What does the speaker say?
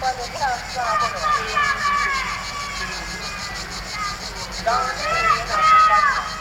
当然，这个也能是发展。